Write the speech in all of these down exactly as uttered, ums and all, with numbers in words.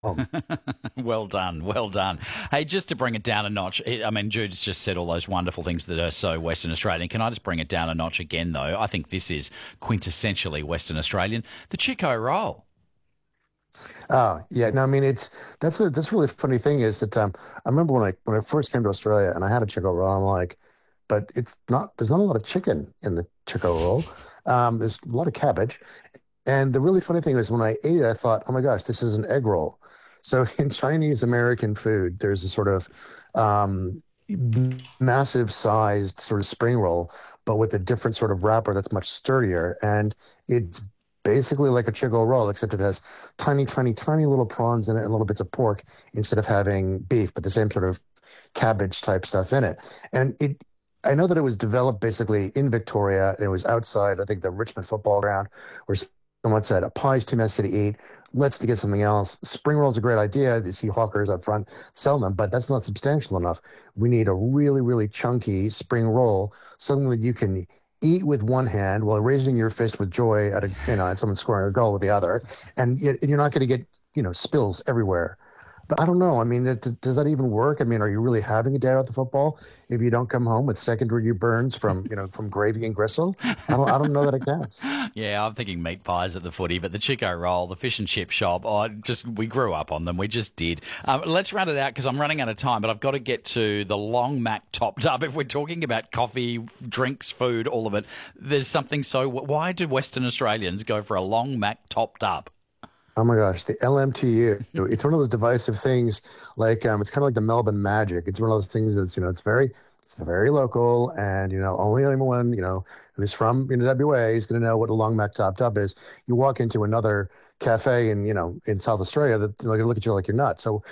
Well done, well done. Hey, just to bring it down a notch, I mean, Jude's just said all those wonderful things that are so Western Australian. Can I just bring it down a notch again, though? I think this is quintessentially Western Australian. The Chico roll. Oh, yeah. No, I mean, it's that's the that's really funny thing is that um, I remember when I when I first came to Australia and I had a Chico roll, I'm like, but it's not there's not a lot of chicken in the Chico roll. Um, there's a lot of cabbage, and the really funny thing is when I ate it, I thought, oh my gosh, this is an egg roll. So in Chinese American food, there's a sort of um, massive sized sort of spring roll, but with a different sort of wrapper that's much sturdier, and it's basically like a Chico roll, except it has tiny, tiny, tiny little prawns in it and little bits of pork instead of having beef, but the same sort of cabbage type stuff in it. And it, I know that it was developed basically in Victoria. It was outside, I think, the Richmond football ground, where someone said, a pie's too messy to eat. Let's get something else. Spring roll's a great idea. You see hawkers up front sell them, but that's not substantial enough. We need a really, really chunky spring roll, something that you can eat with one hand while raising your fist with joy at a, you know, at someone scoring a goal with the other, and you're not going to get, you know, spills everywhere. But I don't know. I mean, it, does that even work? I mean, are you really having a day at the football if you don't come home with second-degree burns from, you know, from gravy and gristle? I don't, I don't know that it counts. Yeah, I'm thinking meat pies at the footy, but the Chico roll, the fish and chip shop, oh, just we grew up on them. We just did. Um, let's run it out because I'm running out of time, but I've got to get to the long mac topped up. If we're talking about coffee, drinks, food, all of it, there's something so... Why do Western Australians go for a long mac topped up? Oh my gosh, the L M T U. It's one of those divisive things. Like um, it's kind of like the Melbourne Magic. It's one of those things that's, you know, it's very, it's very local, and you know, only anyone, you know, who's from, you know, W A is going to know what a long mac topped up is. You walk into another cafe in, you know, in South Australia, that they're going to look at you like you're nuts. So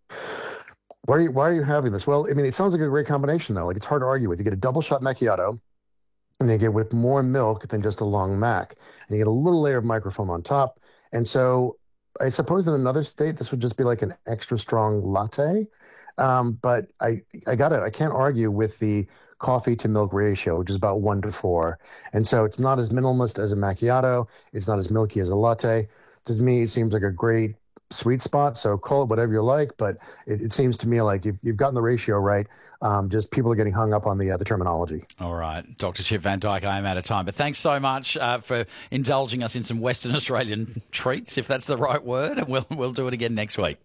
why are you why are you having this? Well, I mean, it sounds like a great combination though. Like it's hard to argue with. You get a double shot macchiato, and you get with more milk than just a long mac, and you get a little layer of microfoam on top. And so I suppose in another state, this would just be like an extra strong latte. Um, but I, I gotta, I can't argue with the coffee to milk ratio, which is about one to four. And so it's not as minimalist as a macchiato. It's not as milky as a latte. To me, it seems like a great sweet spot. So call it whatever you like, but it, it seems to me like you've, you've gotten the ratio right. Um, just people are getting hung up on the uh, the terminology. All right, Doctor Chip Van Dyke, I am out of time, but thanks so much uh, for indulging us in some Western Australian treats, if that's the right word, and we'll we'll do it again next week.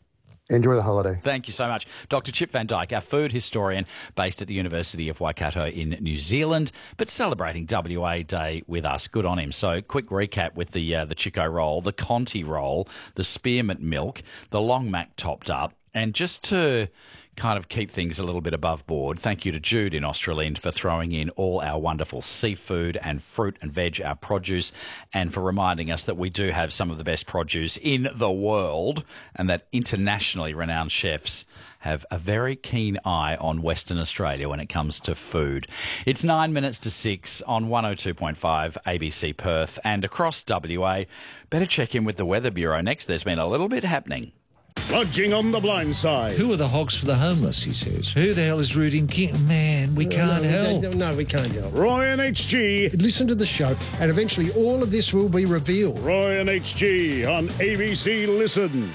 Enjoy the holiday. Thank you so much. Doctor Chip Van Dyke, our food historian based at the University of Waikato in New Zealand, but celebrating W A Day with us. Good on him. So quick recap with the uh, the Chico roll, the Conti roll, the spearmint milk, the long mac topped up, and just to kind of keep things a little bit above board, thank you to Jude in Australind for throwing in all our wonderful seafood and fruit and veg, our produce, and for reminding us that we do have some of the best produce in the world and that internationally renowned chefs have a very keen eye on Western Australia when it comes to food. It's nine minutes to six on one oh two point five A B C Perth and across W A. Better check in with the Weather Bureau next. There's been a little bit happening. Lodging on the blind side. Who are the hogs for the homeless, he says. Who the hell is rooting King? Man, we can't no, help. No, no, we can't help. Roy and H G. Listen to the show, and eventually all of this will be revealed. Roy and H G on A B C Listen.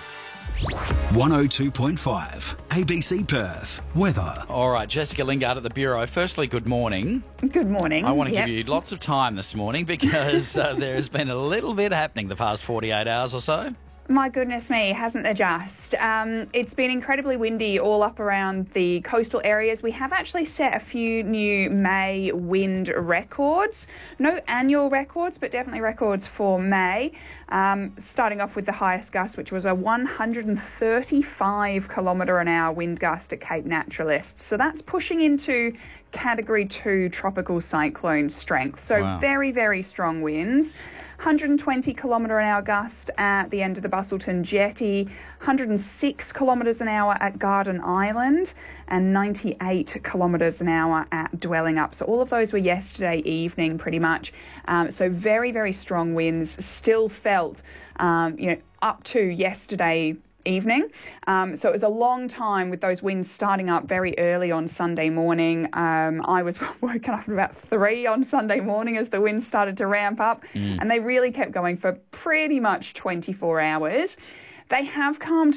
one oh two point five A B C Perth. Weather. All right, Jessica Lingard at the Bureau. Firstly, good morning. Good morning. I want to yep. give you lots of time this morning because uh, there has been a little bit happening the past forty-eight hours or so. My goodness me, hasn't there just? Um, it's been incredibly windy all up around the coastal areas. We have actually set a few new May wind records. No annual records, but definitely records for May. Um, starting off with the highest gust, which was a one hundred thirty-five kilometre an hour wind gust at Cape Naturalists. So that's pushing into Category two tropical cyclone strength. So wow. very, very strong winds. one hundred twenty kilometre an hour gust at the end of the Bustleton Jetty, one hundred six kilometres an hour at Garden Island, and ninety-eight kilometres an hour at Dwelling Up. So all of those were yesterday evening pretty much. Um, so very, very strong winds still felt, um, you know, up to yesterday evening. Um, so it was a long time with those winds starting up very early on Sunday morning. Um, I was woken up at about three on Sunday morning as the winds started to ramp up, mm. and they really kept going for pretty much twenty-four hours. They have calmed